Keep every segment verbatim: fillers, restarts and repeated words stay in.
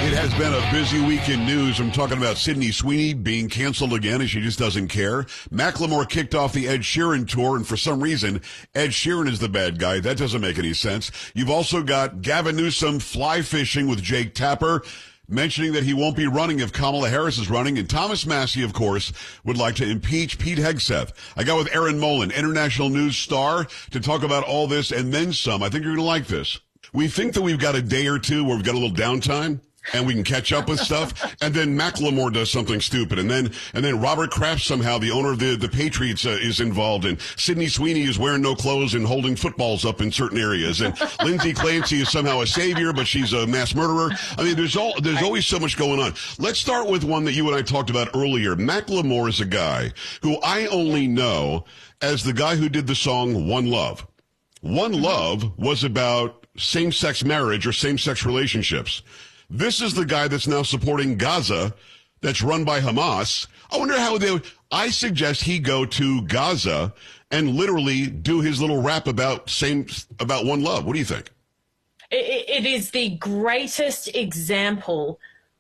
It has been a busy week in news. I'm talking about Sydney Sweeney being canceled again, and she just doesn't care. Macklemore kicked off the Ed Sheeran tour, and for some reason, Ed Sheeran is the bad guy. That doesn't make any sense. You've also got Gavin Newsom fly fishing with Jake Tapper, mentioning that he won't be running if Kamala Harris is running. And Thomas Massie, of course, would like to impeach Pete Hegseth. I got with Erin Molan, international news star, to talk about all this and then some. I think you're going to like this. We think that we've got a day or two where we've got a little downtime and we can catch up with stuff. And then Macklemore does something stupid. And then, and then Robert Kraft, somehow, the owner of the, the Patriots, uh, is involved. And Sydney Sweeney is wearing no clothes and holding footballs up in certain areas. And Lindsay Clancy is somehow a savior, but she's a mass murderer. I mean, there's all, there's always so much going on. Let's start with one that you and I talked about earlier. Macklemore is a guy who I only know as the guy who did the song One Love. One Love was about same-sex marriage or same-sex relationships. This is the guy that's now supporting Gaza, that's run by Hamas. I wonder how they, I suggest he go to Gaza and literally do his little rap about same, about one love. What do you think? It, it is the greatest example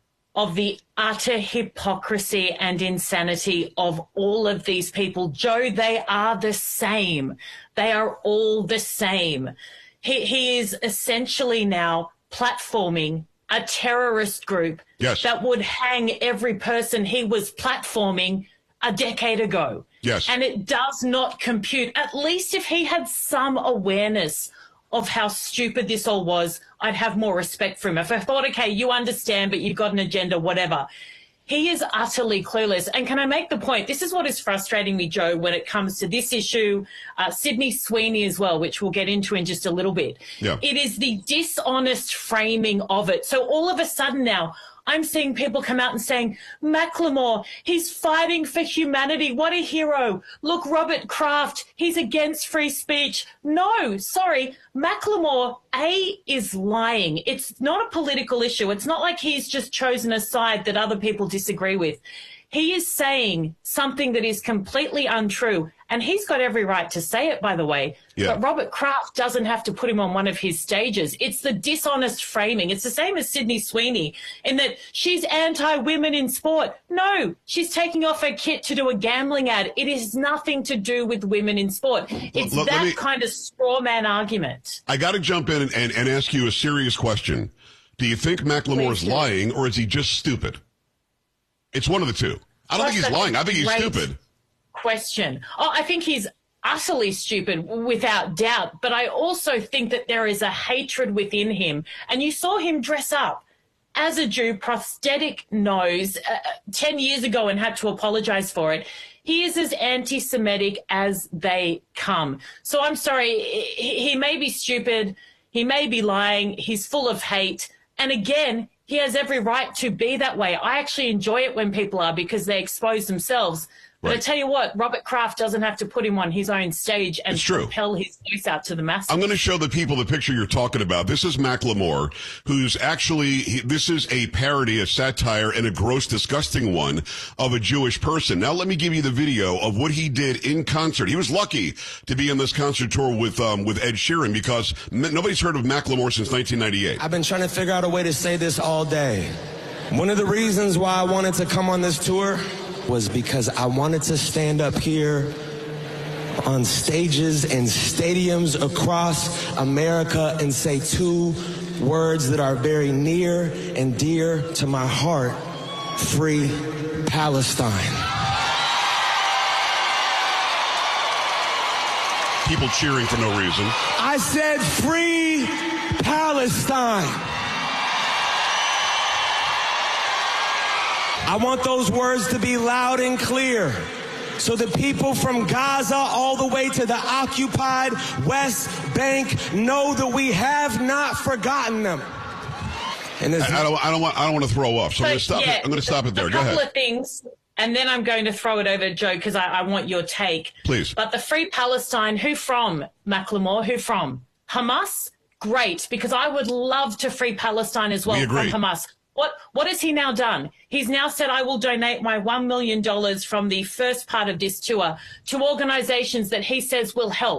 of the utter hypocrisy and insanity of all of these people. Joe, they are the same. They are all the same. He, he is essentially now platforming a terrorist group yes. that would hang every person he was platforming a decade ago. Yes. And it does not compute. At least if he had some awareness of how stupid this all was, I'd have more respect for him. If I thought, okay, you understand, but you've got an agenda, whatever. He is utterly clueless. And can I make the point? This is what is frustrating me, Joe, when it comes to this issue, uh, Sydney Sweeney as well, which we'll get into in just a little bit. Yeah. It is the dishonest framing of it. So all of a sudden now, I'm seeing people come out and saying, Macklemore, he's fighting for humanity. What a hero. Look, Robert Kraft, he's against free speech. No, sorry. Macklemore, A, is lying. It's not a political issue. It's not like he's just chosen a side that other people disagree with. He is saying something that is completely untrue, and he's got every right to say it, by the way. Yeah. But Robert Kraft doesn't have to put him on one of his stages. It's the dishonest framing. It's the same as Sydney Sweeney in that she's anti-women in sport. No, she's taking off her kit to do a gambling ad. It has nothing to do with women in sport. It's L- that me, kind of straw man argument. I got to jump in and, and, and ask you a serious question. Do you think Macklemore's lying, or is he just stupid? It's one of the two. I don't Plus, think he's lying. I think he's stupid. Question. Oh, I think he's utterly stupid, without doubt. But I also think that there is a hatred within him. And you saw him dress up as a Jew, prosthetic nose, uh, ten years ago and had to apologize for it. He is as anti-Semitic as they come. So I'm sorry, he, he may be stupid. He may be lying. He's full of hate. And again, he has every right to be that way. I actually enjoy it when people are, because they expose themselves. But right. I tell you what, Robert Kraft doesn't have to put him on his own stage and propel his voice out to the masses. I'm going to show the people the picture you're talking about. This is Macklemore, who's actually, he, this is a parody, a satire, and a gross, disgusting one of a Jewish person. Now let me give you the video of what he did in concert. He was lucky to be on this concert tour with um, with Ed Sheeran, because m- nobody's heard of Macklemore since nineteen ninety-eight. I've been trying to figure out a way to say this all day. One of the reasons why I wanted to come on this tour was because I wanted to stand up here on stages and stadiums across America and say two words that are very near and dear to my heart: free Palestine. People cheering for no reason. I said free Palestine. I want those words to be loud and clear, so the people from Gaza all the way to the occupied West Bank know that we have not forgotten them. And I, I don't, I don't want, I don't want to throw off, so, so I'm going to stop yeah, it. I'm going to stop it there. Go ahead. A couple of things, and then I'm going to throw it over to Joe, because I, I want your take. Please. But the Free Palestine, who from, Macklemore? Who from? Hamas? Great, because I would love to free Palestine as well from Hamas. What what has he now done? He's now said, I will donate my one million dollars from the first part of this tour to organizations that he says will help.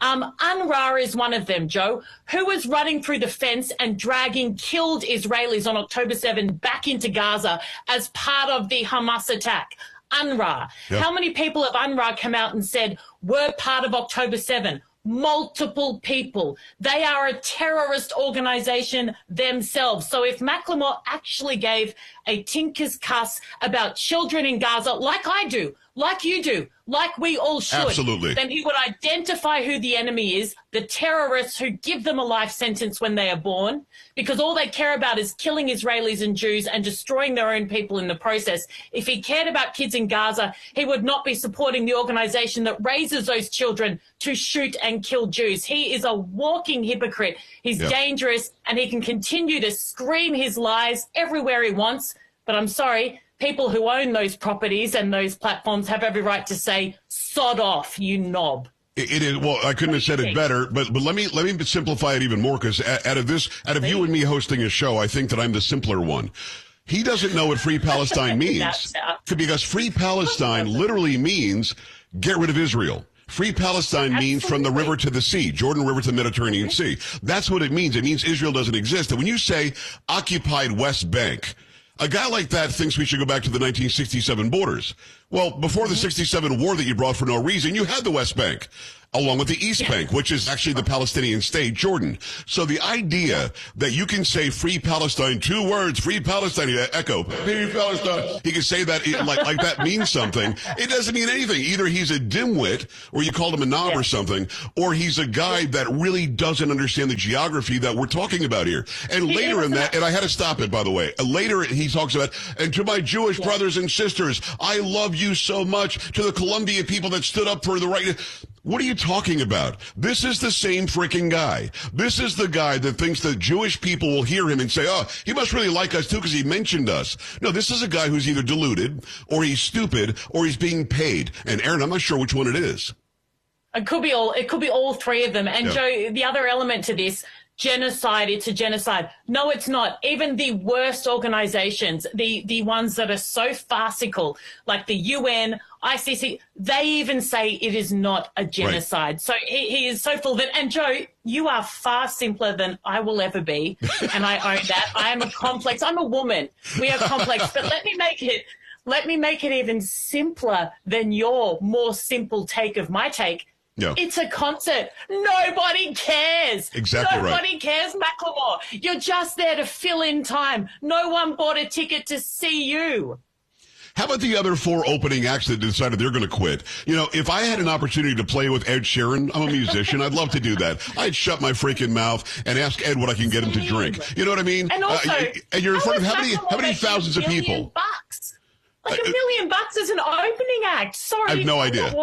Um, UNRWA is one of them, Joe, who was running through the fence and dragging killed Israelis on October seventh back into Gaza as part of the Hamas attack. UNRWA. Yep. How many people of UNRWA come out and said, we're part of October seventh? Multiple people. They are a terrorist organization themselves. So if Macklemore actually gave a tinker's cuss about children in Gaza, like I do, like you do, like we all should, absolutely, then he would identify who the enemy is, the terrorists who give them a life sentence when they are born, because all they care about is killing Israelis and Jews and destroying their own people in the process. If he cared about kids in Gaza, he would not be supporting the organization that raises those children to shoot and kill Jews. He is a walking hypocrite. He's yep. dangerous, and he can continue to scream his lies everywhere he wants. But I'm sorry, people who own those properties and those platforms have every right to say, sod off, you knob. It, it is. Well, I couldn't have said it better, but but let me let me simplify it even more, because out of this, out of you and me hosting a show, I think that I'm the simpler one. He doesn't know what Free Palestine means, because Free Palestine literally means get rid of Israel. Free Palestine Absolutely. means from the river to the sea, Jordan River to the Mediterranean Sea. That's what it means. It means Israel doesn't exist. And when you say occupied West Bank, a guy like that thinks we should go back to the nineteen sixty-seven borders. Well, before the sixty-seven war that you brought for no reason, you had the West Bank, along with the East Bank, which is actually the Palestinian state, Jordan. So the idea that you can say Free Palestine, two words, Free Palestine, you echo, Free Palestine, he can say that like, like that means something. It doesn't mean anything. Either he's a dimwit, or you called him a knob yeah. or something, or he's a guy that really doesn't understand the geography that we're talking about here. And he later in that, and I had to stop it, by the way, later he talks about, and to my Jewish yeah. brothers and sisters, I love you so much, to the Columbia people that stood up for the right. What are you talking about? This is the same freaking guy. This is the guy that thinks that Jewish people will hear him and say, oh, he must really like us too because he mentioned us. No, this is a guy who's either deluded, or he's stupid, or he's being paid. And Aaron, I'm not sure which one it is. It could be all, it could be all three of them. And yeah. Joe, the other element to this, genocide, it's a genocide. No, it's not. Even the worst organizations, the, the ones that are so farcical, like the U N, I C C, they even say it is not a genocide. Right. So he, he is so full of it. And Joe, you are far simpler than I will ever be. And I own that. I am a complex. I'm a woman. We are complex. But let me make it, let me make it even simpler than your more simple take of my take. Yeah. It's a concert. Nobody cares. Exactly right. Nobody cares, Macklemore. You're just there to fill in time. No one bought a ticket to see you. How about the other four opening acts that decided they're going to quit? You know, if I had an opportunity to play with Ed Sheeran, I'm a musician, I'd love to do that. I'd shut my freaking mouth and ask Ed what I can get him to drink. You know what I mean? And also, uh, and you're in front of how many, how many thousands of people? Bucks. Like a million bucks as an opening act. Sorry. I have no idea.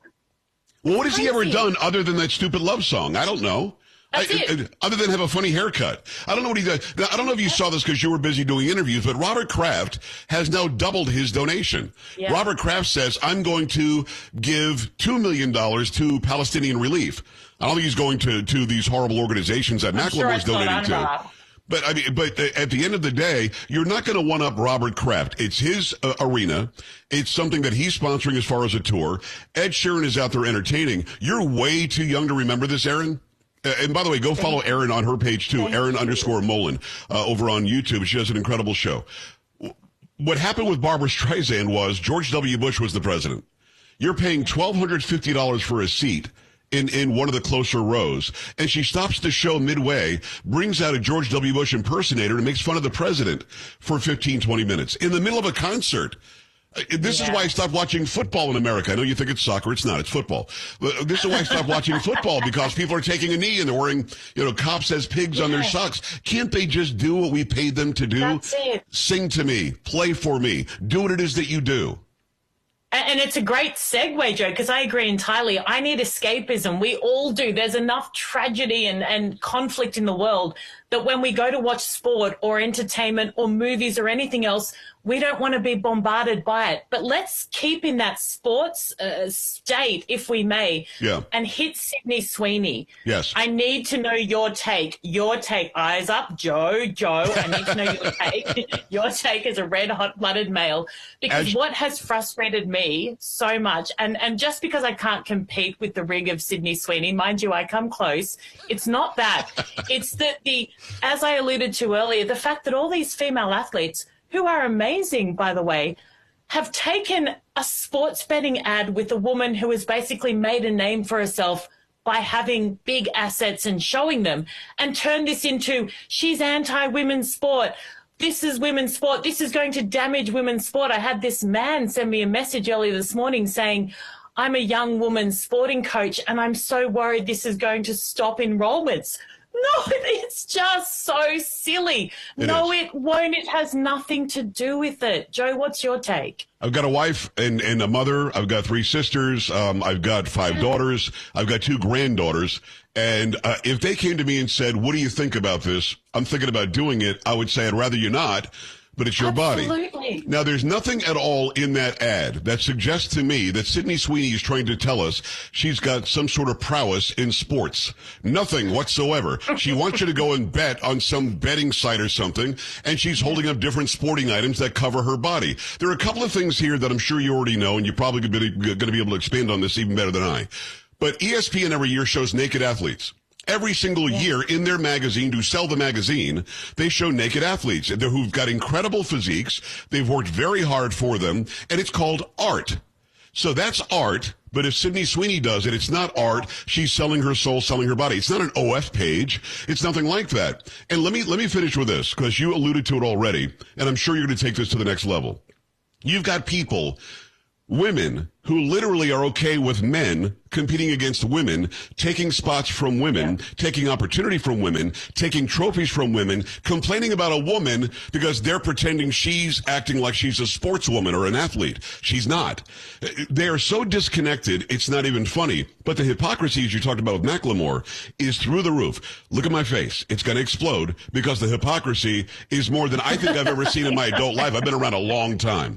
Well, what has he ever done other than that stupid love song? I don't know. That's I, it. I, other than have a funny haircut. I don't know what he does. Now, I don't know if you saw this because you were busy doing interviews, but Robert Kraft has now doubled his donation. Yeah. Robert Kraft says, I'm going to give two million dollars to Palestinian relief. I don't think he's going to, to these horrible organizations that Macklemore is donating to. But I mean, but at the end of the day, you're not going to one up Robert Kraft. It's his uh, arena. It's something that he's sponsoring as far as a tour. Ed Sheeran is out there entertaining. You're way too young to remember this, Aaron. Uh, and by the way, go follow Aaron on her page too, Aaron underscore Mullen, uh, over on YouTube. She has an incredible show. What happened with Barbara Streisand was George W. Bush was the president. You're paying twelve fifty dollars for a seat in, in one of the closer rows. And she stops the show midway, brings out a George W. Bush impersonator and makes fun of the president for fifteen, twenty minutes in the middle of a concert. This yeah. is why I stopped watching football in America. I know you think it's soccer. It's not. It's football. This is why I stopped watching football, because people are taking a knee and they're wearing, you know, cops as pigs yeah. on their socks. Can't they just do what we paid them to do? That's it. Sing to me. Play for me. Do what it is that you do. And it's a great segue, Joe, because I agree entirely. I need escapism. We all do. There's enough tragedy and, and conflict in the world that when we go to watch sport or entertainment or movies or anything else, we don't want to be bombarded by it. But let's keep in that sports uh, state, if we may, yeah. and hit Sydney Sweeney. Yes. I need to know your take. Your take. Eyes up, Joe. Joe, I need to know your take. Your take as a red hot-blooded male. Because as... what has frustrated me so much, and, and just because I can't compete with the rig of Sydney Sweeney, mind you, I come close, it's not that. It's that the, as I alluded to earlier, the fact that all these female athletes, who are amazing, by the way, have taken a sports betting ad with a woman who has basically made a name for herself by having big assets and showing them, and turned this into, she's anti-women's sport. This is women's sport. This is going to damage women's sport. I had this man send me a message earlier this morning saying, I'm a young woman's sporting coach, and I'm so worried this is going to stop enrollments. No, it's just so silly. It no, is. It won't. It has nothing to do with it. Joe, what's your take? I've got a wife and, and a mother. I've got three sisters. Um, I've got five daughters. I've got two granddaughters. And uh, if they came to me and said, what do you think about this? I'm thinking about doing it. I would say, I'd rather you not. But it's your Absolutely. body. Now, there's nothing at all in that ad that suggests to me that Sydney Sweeney is trying to tell us she's got some sort of prowess in sports. Nothing whatsoever. She wants you to go and bet on some betting site or something, and she's holding up different sporting items that cover her body. There are a couple of things here that I'm sure you already know, and you're probably going to be able to expand on this even better than I. But E S P N every year shows naked athletes. Every single yeah. year in their magazine, to sell the magazine, they show naked athletes who've got incredible physiques. They've worked very hard for them, and it's called art. So that's art, but if Sydney Sweeney does it, it's not art. She's selling her soul, selling her body. It's not an O F page. It's nothing like that. And let me, let me finish with this, because you alluded to it already, and I'm sure you're going to take this to the next level. You've got people, women, who literally are okay with men competing against women, taking spots from women, yeah. taking opportunity from women, taking trophies from women, complaining about a woman because they're pretending she's acting like she's a sportswoman or an athlete. She's not. They are so disconnected, it's not even funny. But the hypocrisy, as you talked about with Macklemore, is through the roof. Look at my face. It's going to explode because the hypocrisy is more than I think I've ever seen in my adult life. I've been around a long time.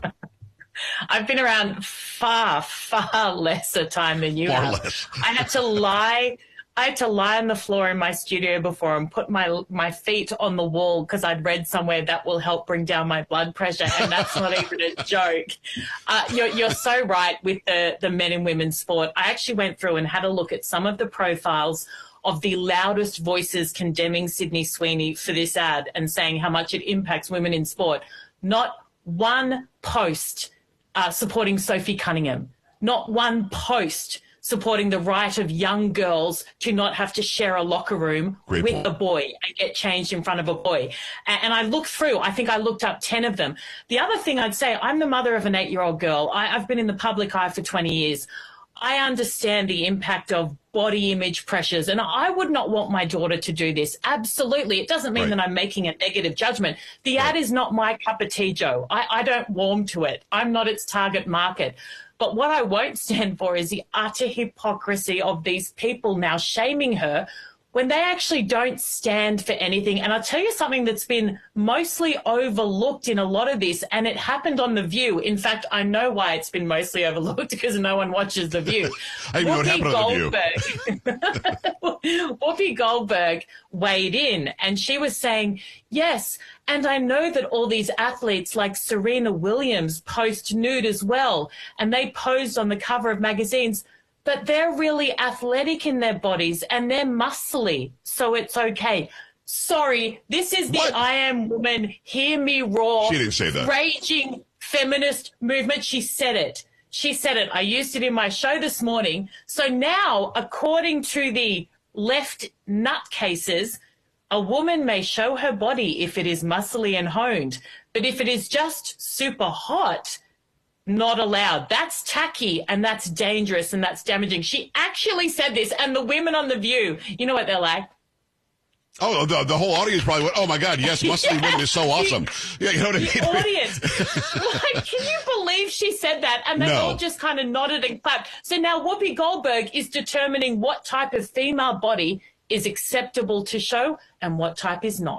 I've been around far, far lesser time than you far have. Less. I had to lie. I had to lie on the floor in my studio before and put my my feet on the wall because I'd read somewhere that will help bring down my blood pressure, and that's not even a joke. Uh, you're, you're so right with the, the men and women sport. I actually went through and had a look at some of the profiles of the loudest voices condemning Sydney Sweeney for this ad and saying how much it impacts women in sport. Not one post Uh, supporting Sophie Cunningham. Not one post supporting the right of young girls to not have to share a locker room Great with point. a boy and get changed in front of a boy. And, and I looked through, I think I looked up ten of them. The other thing I'd say, I'm the mother of an eight-year-old girl. I, I've been in the public eye for twenty years. I understand the impact of body image pressures, and I would not want my daughter to do this. Absolutely. It doesn't mean right. that I'm making a negative judgment. The right. ad is not my cup of tea, Joe. I, I don't warm to it. I'm not its target market. But what I won't stand for is the utter hypocrisy of these people now shaming her when they actually don't stand for anything. And I'll tell you something that's been mostly overlooked in a lot of this, and it happened on The View. In fact, I know why it's been mostly overlooked, because no one watches The View. I know what happened on The View. Whoopi Goldberg weighed in, and she was saying, yes, and I know that all these athletes like Serena Williams post nude as well, and they posed on the cover of magazines, but they're really athletic in their bodies and they're muscly, so it's okay. Sorry, this is the What? I Am Woman, hear me roar. She didn't say that. Raging feminist movement. She said it. She said it. I used it in my show this morning. So now, according to the left nutcases, a woman may show her body if it is muscly and honed, but if it is just super hot, not allowed. That's tacky and that's dangerous and that's damaging. She actually said this, and the women on The View, you know what they're like? Oh, the, the whole audience probably went, oh, my God, yes, muscly yeah. women is so awesome. Yeah, you know what I mean? The audience. Like, can you believe she said that? And they No. all just kind of nodded and clapped. So now Whoopi Goldberg is determining what type of female body is acceptable to show and what type is not.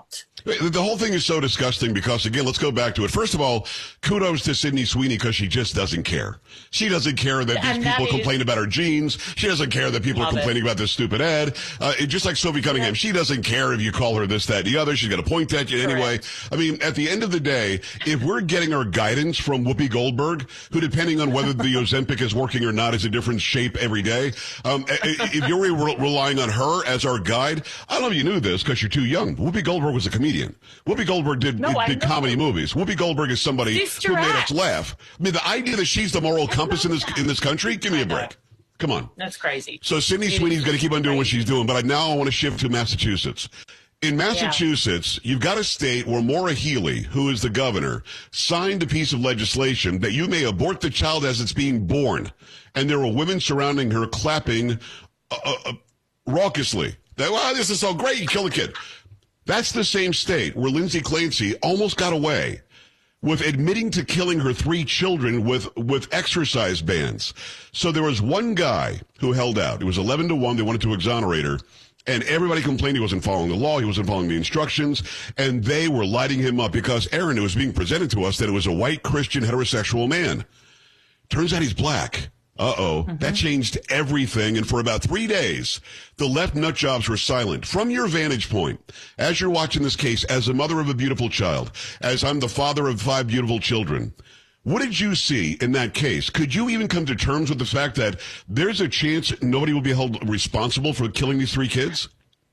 The whole thing is so disgusting because, again, let's go back to it. First of all, kudos to Sydney Sweeney because she just doesn't care. She doesn't care that And these that people is- complain about her jeans. She doesn't care that people Love are it. complaining about this stupid ad. Uh, it, just like Sophie Cunningham, she doesn't care if you call her this, that, and the other. She's going to point at you anyway. I mean, at the end of the day, if we're getting our guidance from Whoopi Goldberg, who, depending on whether the Ozempic is working or not, is a different shape every day, um, if you're re- relying on her as our guide, I don't know if you knew this because you're too young. Whoopi Goldberg was a comedian. Whoopi Goldberg did, No, I did know. comedy movies. Whoopi Goldberg is somebody Sister who made Act. us laugh. I mean, the idea that she's the moral compass in this in this country, give me a break. Come on. That's crazy. So Sydney It Sweeney's is going to keep on doing what crazy. she's doing, but I, now I want to shift to Massachusetts. In Massachusetts, you've got a state where Maura Healey, who is the governor, signed a piece of legislation that you may abort the child as it's being born. And there were women surrounding her clapping uh, uh, raucously. That, wow, this is so great, you kill a kid. That's the same state where Lindsay Clancy almost got away with admitting to killing her three children with, with exercise bands. So there was one guy who held out. It was eleven to one. They wanted to exonerate her. And everybody complained he wasn't following the law. He wasn't following the instructions. And they were lighting him up because, Aaron, it was being presented to us that it was a white Christian heterosexual man. Turns out he's black. Uh-oh. Mm-hmm. That changed everything. And for about three days, the left nut jobs were silent. From your vantage point, as you're watching this case, as a mother of a beautiful child, as I'm the father of five beautiful children, what did you see in that case? Could you even come to terms with the fact that there's a chance nobody will be held responsible for killing these three kids?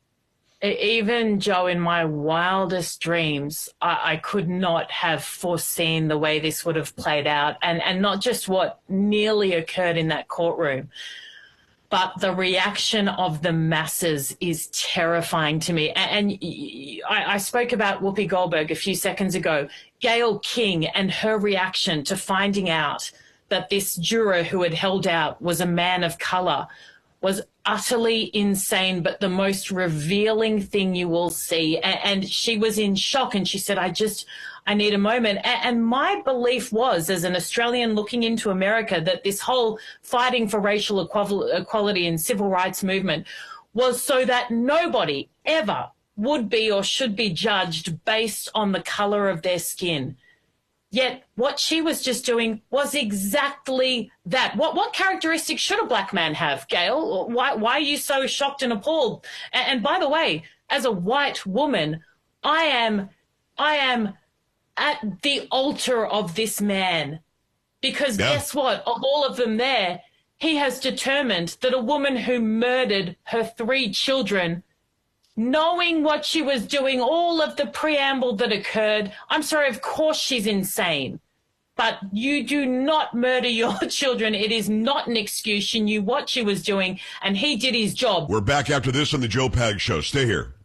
Even, Joe, in my wildest dreams, I, I could not have foreseen the way this would have played out, and, and not just what nearly occurred in that courtroom, but the reaction of the masses is terrifying to me. And, and I, I spoke about Whoopi Goldberg a few seconds ago. Gayle King and her reaction to finding out that this juror who had held out was a man of color was utterly insane, but the most revealing thing you will see. And she was in shock, and she said, I just, I need a moment. And my belief was, as an Australian looking into America, that this whole fighting for racial equality and civil rights movement was so that nobody ever would be or should be judged based on the color of their skin. Yet what she was just doing was exactly that. What what characteristics should a black man have, Gail? Why why are you so shocked and appalled? And, and by the way, as a white woman, I am I am at the altar of this man, because yeah. guess what? Of all of them there, he has determined that a woman who murdered her three children, knowing what she was doing, all of the preamble that occurred, I'm sorry, of course she's insane. But you do not murder your children. It is not an excuse. She knew what she was doing, and he did his job. We're back after this on the Joe Pag Show. Stay here.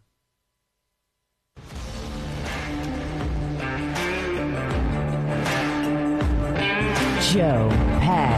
Joe Pag.